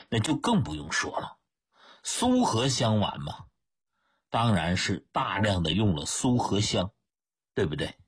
那就更不用说了。苏合香丸嘛，当然是大量的用了苏合香，对不对？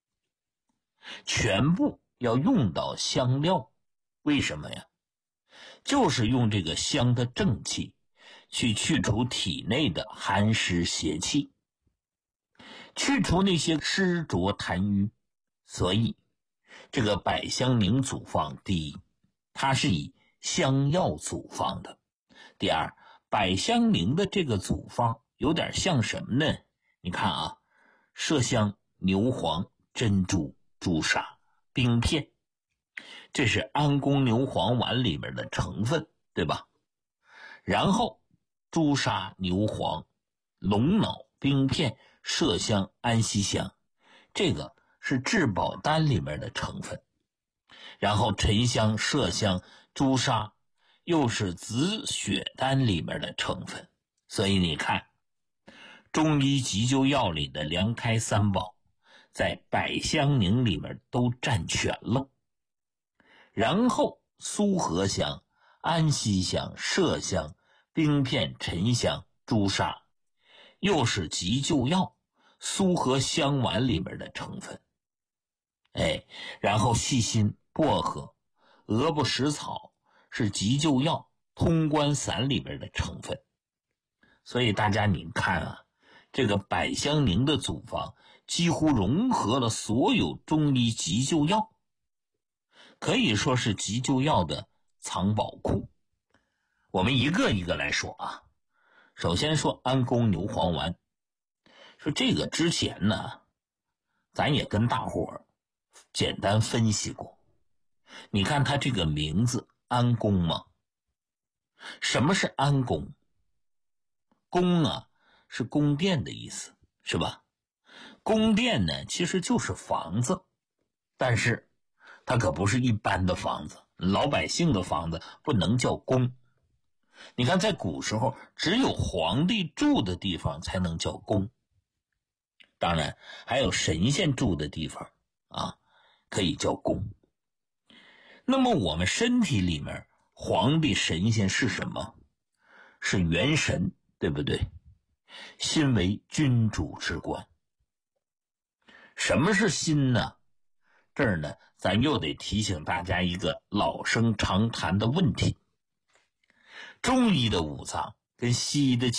全部要用到香料，为什么呀？就是用这个香的正气去去除体内的寒湿邪气，去除那些湿浊痰瘀。所以这个百香凝组方，第一，它是以香药组方的；第二，百香凝的这个组方有点像什么呢？你看啊，麝香、牛黄、珍珠、朱砂、冰片，这是安宫牛黄丸里面的成分，对吧？然后朱砂、牛黄、龙脑、冰片、麝香、安息香，这个是治保丹里面的成分。然后沉香、麝香、朱砂又是紫雪丹里面的成分。所以你看，中医急救药里的凉开三宝在百香凝里面都占全了。然后苏合香、安息香、麝香、冰片、沉香、朱砂又是急救药苏合香丸里面的成分。然后细心、薄荷、鹅不食草是急救药通关散里面的成分。所以大家你看啊，这个百香凝的组方几乎融合了所有中医急救药，可以说是急救药的藏宝库。我们一个一个来说啊。首先说安宫牛黄丸，说这个之前呢，咱也跟大伙儿简单分析过。你看它这个名字安宫嘛，什么是安宫？宫啊是宫殿的意思，是吧？宫殿呢其实就是房子，但是它可不是一般的房子，老百姓的房子不能叫宫。你看在古时候只有皇帝住的地方才能叫宫，当然还有神仙住的地方啊，可以叫宫。那么我们身体里面皇帝神仙是什么？是元神，对不对？心为君主之官。什么是心呢？这儿呢咱又得提醒大家一个老生常谈的问题。中医的五脏跟西医的